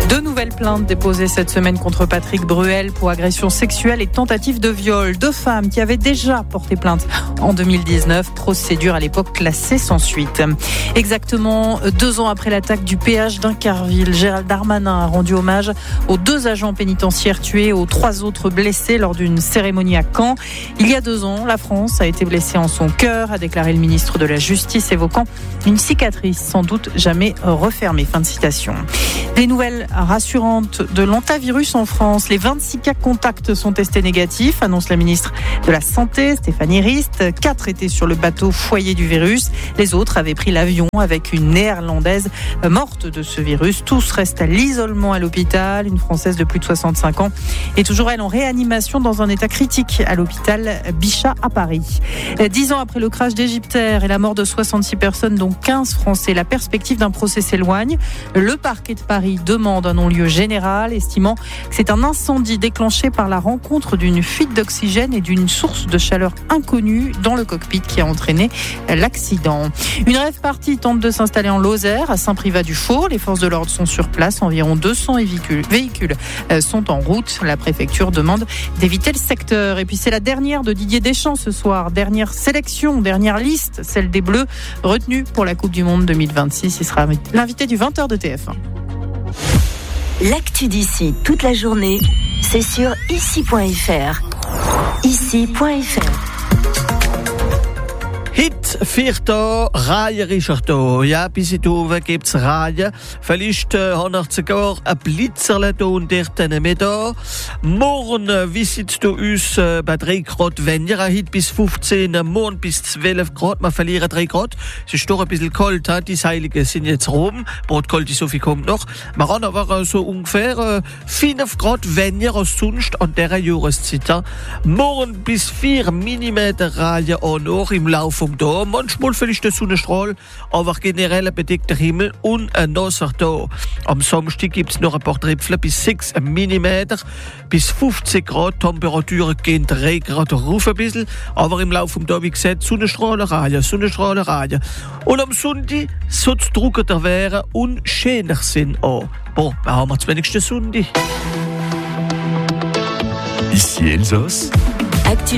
Deux nouvelles plaintes déposées cette semaine contre Patrick Bruel pour agression sexuelle et tentative de viol. Deux femmes qui avaient déjà porté plainte en 2019. Procédure à l'époque classée sans suite. Exactement 2 ans après l'attaque du péage d'Incarville, Gérald Darmanin a rendu hommage aux 2 agents pénitentiaires tués, aux 3 autres blessés lors d'une cérémonie à Caen. Il y a 2 ans, la France a été blessée en son cœur, a déclaré le ministre de la Justice, évoquant une cicatrice sans doute jamais refermée. Fin de citation. Des nouvelles rassurantes de l'hantavirus en France. Les 26 cas contacts sont testés négatifs, annonce la ministre de la Santé, Stéphanie Rist. 4 étaient sur le bateau foyer du virus. Les autres avaient pris l'avion avec une néerlandaise morte de ce virus. Tous restent à l'isolement à l'hôpital. Une Française de plus de 65 ans est toujours, elle, en réanimation dans un état critique à l'hôpital Bichat à Paris. 10 ans après le crash d'Égyptaire et la mort de 66 personnes, dont 15 Français, la perspective d'un procès s'éloigne. Le parquet de Paris demande un non-lieu général, estimant que c'est un incendie déclenché par la rencontre d'une fuite d'oxygène et d'une source de chaleur inconnue dans le cockpit qui a entraîné l'accident. Une rave party tente de s'installer en Lozère, à Saint-Privat-du-Faux. Les forces de l'ordre sont sur place. Environ 200 véhicules sont en route. La préfecture demande d'éviter le secteur. Et puis c'est la dernière de Didier Deschamps ce soir. Dernière sélection, dernière liste, celle des Bleus, retenue pour la Coupe du Monde 2026. Il sera l'invité du 20h de TF1. L'actu d'ici toute la journée, c'est sur ici.fr. Ici.fr. Hit vierter Reihe Richardo. Ja, bis in Uwe gibt's Reihe. Vielleicht haben wir sogar ein Blitzerle da und dort mit da. Morgen wisset du uns bei 3 Grad weniger. Heute bis 15, morgen bis 12 Grad. Wir verlieren 3 Grad. Es ist doch ein bisschen kalt. Die Seiligen sind jetzt rum. Brodkalt, so viel kommt noch. Wir haben aber so ungefähr 5 Grad weniger als sonst an dieser Jahreszeit. Morgen bis 4 mm Reihe auch noch im Laufe da. Manchmal vielleicht der Sonnenstrahl, aber generell ein bedeckter Himmel und ein nasser da. Am Samstag gibt es noch ein paar Tröpfchen bis 6 mm, bis 15 Grad. Temperaturen gehen 3 Grad rauf ein bisschen, aber im Laufe des Tages, wie gesagt, Sonnenstrahlerei. Und am Sonntag soll es trockener werden und schöner sein auch. Bon, wir haben jetzt wenigstens Sonntag. Ici Elsass.